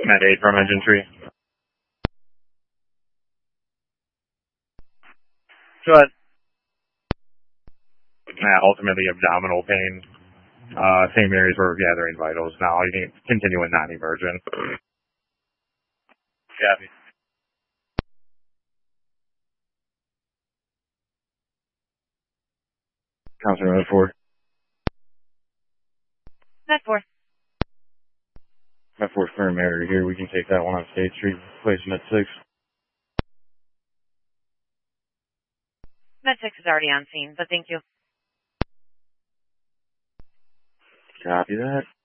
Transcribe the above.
Med 8 from engine tree. Go ahead. Ultimately abdominal pain. Same areas where we're gathering vitals now. You can continue with non-emergent. Copy. Counselor Med 4. Med 4. Med 4's current area here. We can take that one on State Street. Place Med 6. Med 6 is already on scene, but thank you. Copy that.